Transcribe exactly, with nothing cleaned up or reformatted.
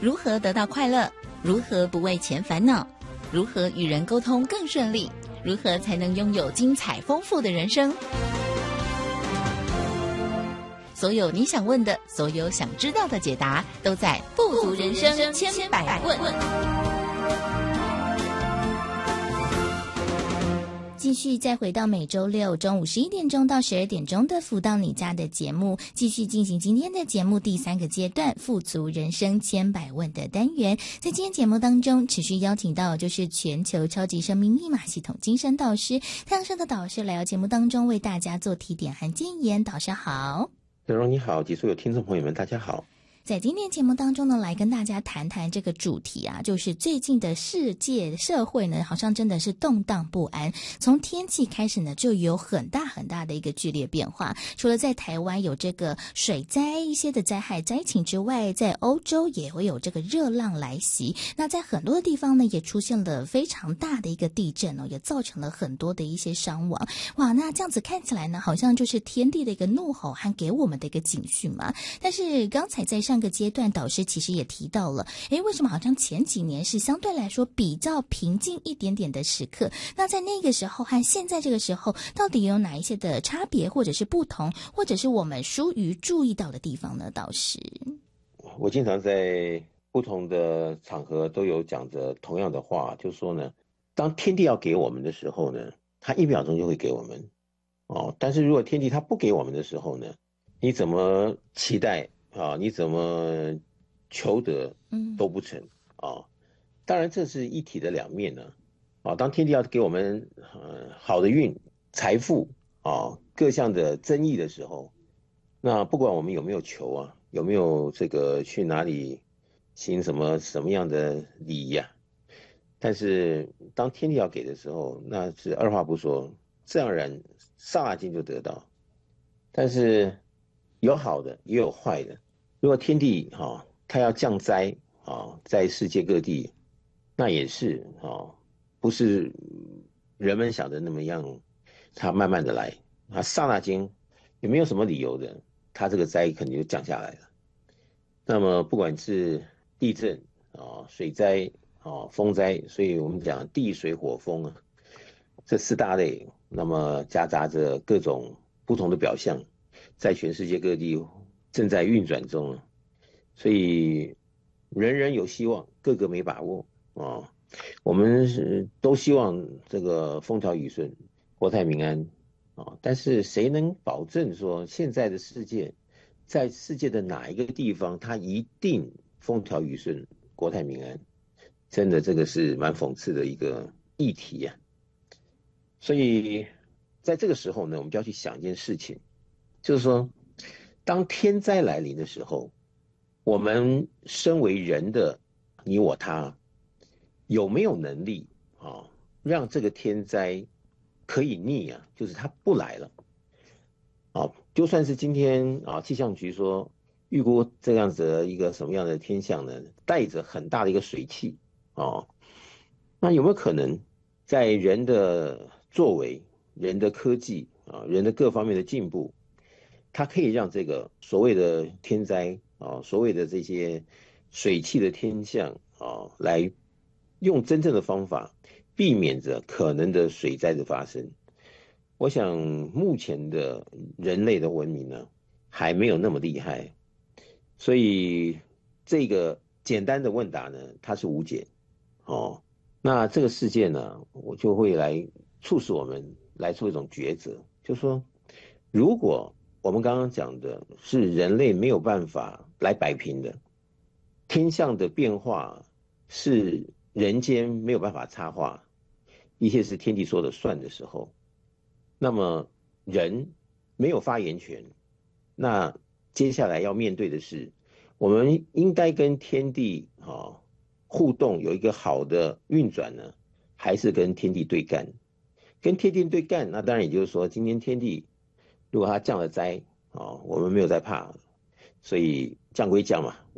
如何得到快乐？如何不为钱烦恼？如何与人沟通更顺利？如何才能拥有精彩丰富的人生？所有你想问的，所有想知道的解答，都在《富足人生千百问》。 继续再回到每周六中午十一点钟到十二点钟的福到你家的节目，继续进行今天的节目第三个阶段富足人生千百问的单元。在今天节目当中持续邀请到就是全球超级生命密码系统精神导师太阳社的导师来到节目当中为大家做提点和建言。导师好。 德荣你好，及所有听众朋友们大家好。 在今天节目当中呢，来跟大家谈谈这个主题啊，就是最近的世界社会呢，好像真的是动荡不安。从天气开始呢，就有很大很大的一个剧烈变化。除了在台湾有这个水灾一些的灾害灾情之外，在欧洲也会有这个热浪来袭。那在很多的地方呢，也出现了非常大的一个地震哦，也造成了很多的一些伤亡。哇，那这样子看起来呢，好像就是天地的一个怒吼和给我们的一个警讯嘛。但是刚才在上上个阶段导师其实也提到了，诶，为什么好像前几年是相对来说比较平静一点点的时刻，那在那个时候和现在这个时候到底有哪一些的差别或者是不同，或者是我们疏于注意到的地方呢？导师， 我经常在不同的场合都有讲着同样的话，就是说呢，当天地要给我们的时候呢，他一秒钟就会给我们哦，但是如果天地他不给我们的时候呢，你怎么期待啊，你怎么求得都不成啊。当然这是一体的两面呢啊。当天地要给我们呃好的运、财富啊各项的增益的时候，那不管我们有没有求啊，有没有这个去哪里行什么什么样的礼仪啊，但是当天地要给的时候，那是二话不说，自然而然刹那间就得到。但是有好的也有坏的。如果天地哈、哦，他要降灾啊、哦，在世界各地，那也是哦，不是人们想的那么样，他慢慢的来，他刹那间也没有什么理由的，他这个灾肯定就降下来了。那么不管是地震啊、哦、水灾啊、哦、风灾，所以我们讲地水火风啊，这四大类，那么夹杂着各种不同的表象，在全世界各地正在运转中，所以人人有希望，个个没把握啊、哦。我们是都希望这个风调雨顺，国泰民安啊、哦。但是谁能保证说现在的世界，在世界的哪一个地方，它一定风调雨顺、国泰民安？真的，这个是蛮讽刺的一个议题啊。所以在这个时候呢，我们就要去想一件事情，就是说，当天灾来临的时候，我们身为人的你我他，有没有能力啊，让这个天灾可以逆啊？就是它不来了啊。就算是今天啊，气象局说预估这样子的一个什么样的天象呢，带着很大的一个水汽啊，那有没有可能在人的作为、人的科技啊、人的各方面的进步，它可以让这个所谓的天灾啊、所谓的这些水汽的天象啊，来用真正的方法避免着可能的水灾的发生？我想目前的人类的文明呢，还没有那么厉害，所以这个简单的问答呢，它是无解哦。那这个事件呢，我就会来促使我们来做一种抉择，就是说，如果我们刚刚讲的是人类没有办法来摆平的，天象的变化是人间没有办法插话，一切是天地说了算的时候，那么人没有发言权，那接下来要面对的是，我们应该跟天地啊、哦、互动，有一个好的运转呢，还是跟天地对干？跟天地对干，那当然也就是说，今天天地如果它降了灾啊、哦，我们没有在怕，所以降归降嘛。